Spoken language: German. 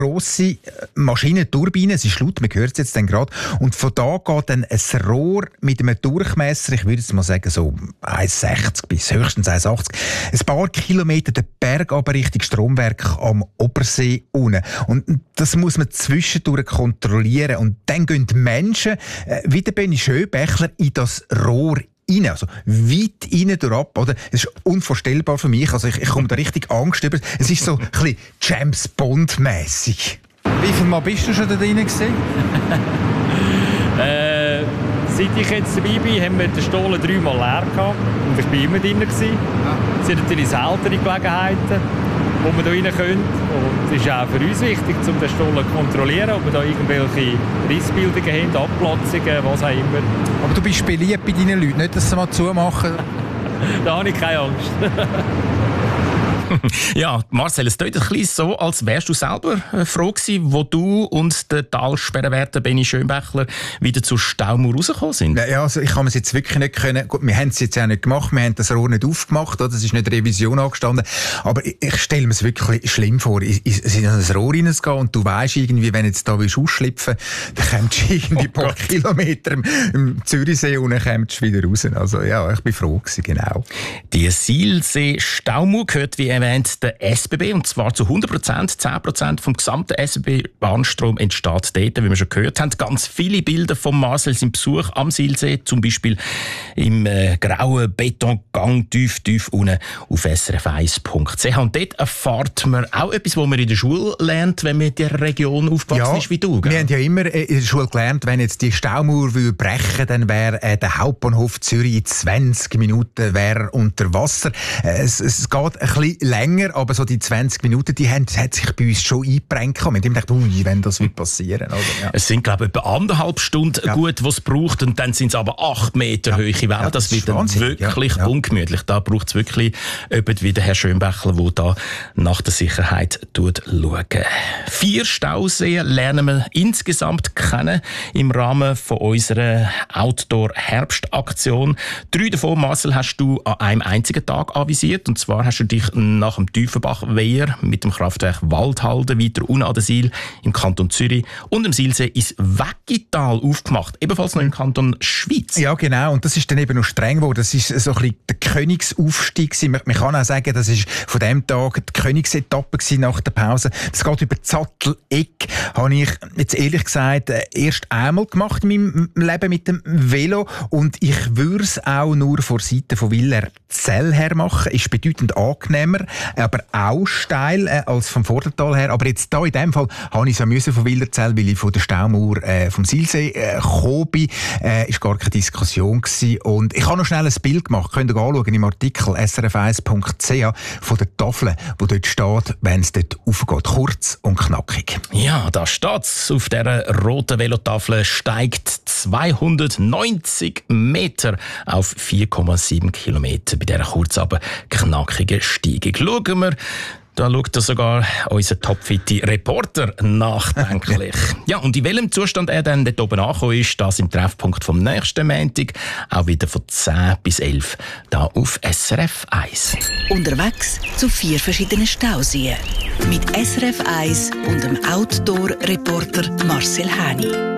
grosse Maschinenturbine, es ist laut, man hört es jetzt dann gerade, und von da geht dann ein Rohr mit einem Durchmesser, ich würde jetzt mal sagen so 1,60 bis höchstens 1,80, ein paar Kilometer den Berg aber Richtung Stromwerk am Obersee unten. Und das muss man zwischendurch kontrollieren. Und dann gehen die Menschen, wie der Benni Schönbächler, in das Rohr rein, also weit rein durchab, oder? Es ist unvorstellbar für mich, also ich komme da richtig Angst über. Es ist so ein bisschen James Bond-mässig. Wie viel Mal bist du schon da drin gewesen? Seit ich jetzt dabei bin, haben wir den Stollen 3-mal leer gehabt und ich war immer drin gewesen. Es sind natürlich seltene Gelegenheiten, wo man da rein können. Und es ist auch für uns wichtig, um den Stollen zu kontrollieren, ob wir da irgendwelche Rissbildungen haben, Abplatzungen, was auch immer. Aber du bist beliebt bei deinen Leuten, nicht, dass sie mal zumachen? Da habe ich keine Angst. Ja, Marcel, es klingt ein bisschen so, als wärst du selber froh gewesen, wo du und der Talsperrenwärter Benni Schönbächler wieder zur Staumauer rausgekommen sind. Ja, also ich kann es jetzt wirklich nicht können. Gut, wir haben es jetzt auch nicht gemacht, wir haben das Rohr nicht aufgemacht, oder? Es ist nicht Revision angestanden. Aber ich stelle mir es wirklich schlimm vor, in ein Rohr reinzugehen und du weisst irgendwie, wenn jetzt da ausschlüpfen willst, dann kommst du irgendwie ein paar Kilometer im Zürichsee und dann kommst du wieder raus. Also ja, ich bin froh gewesen, genau. Die Silsee-Staumauer gehört, wie erwähnt, der SBB, und zwar zu 100%. 10% vom gesamten SBB-Bahnstrom entsteht dort, wie wir schon gehört haben. Ganz viele Bilder von Marcel sind Besuch am Silsee, zum Beispiel im grauen Betongang tief unten auf srf1.ch. Und dort erfahrt man auch etwas, was man in der Schule lernt, wenn man in der Region aufgewachsen ist wie du. Gell? Wir haben ja immer in der Schule gelernt, wenn jetzt die Staumauer brechen würde, dann wäre der Hauptbahnhof Zürich in 20 Minuten unter Wasser. Es geht ein bisschen länger, aber so die 20 Minuten, hat sich bei uns schon eingebrennt. Wir haben immer gedacht, wenn das passieren würde. Ja. Es sind, glaube ich, etwa 1,5 Stunden gut, was es braucht, und dann sind es aber 8 Meter hohe Wellen. Ja, das wird dann wirklich ungemütlich. Da braucht es wirklich jemanden wie der Herr Schönbächler, der da nach der Sicherheit schaut. 4 Stauseen lernen wir insgesamt kennen im Rahmen von unserer Outdoor-Herbstaktion. 3 davon, Marcel, hast du an einem einzigen Tag avisiert. Und zwar hast du dich nach dem Tiefenbach-Wehr mit dem Kraftwerk Waldhalden weiter unten an der Siel im Kanton Zürich und im Silsee ins Weggital aufgemacht, ebenfalls noch im Kanton Schweiz. Ja, genau. Und das ist dann eben noch streng geworden. Das ist so ein bisschen der Königsaufstieg. Man kann auch sagen, das ist von dem Tag die Königsetappe nach der Pause. Das geht über Zatteleck. Habe ich jetzt ehrlich gesagt erst einmal gemacht in meinem Leben mit dem Velo. Und ich würde es auch nur von Seite von Willerzell her machen. Ist bedeutend angenehmer, aber auch steil als vom Vordertal her. Aber jetzt da in dem Fall habe ich es von Willerzell, weil ich von der Staumauer vom Silsee gekommen bin. Ist gar keine Diskussion gewesen. Und ich habe noch schnell ein Bild gemacht. Könnt ihr anschauen im Artikel srf1.ch von der Tafel, wo dort steht, wenn es dort aufgeht. Kurz und knackig. Ja, da steht's. Auf dieser roten Velotafel steigt 290 Meter auf 4,7 Kilometer bei dieser kurz aber knackigen Steigung. Schauen wir. Da schaut sogar unser topfitte Reporter nachdenklich. Ja, und in welchem Zustand er dann dort oben angekommen ist, das im Treffpunkt vom nächsten Montag, auch wieder von 10 bis 11, da auf SRF 1. Unterwegs zu 4 verschiedenen Stauseen. Mit SRF 1 und dem Outdoor-Reporter Marcel Häni.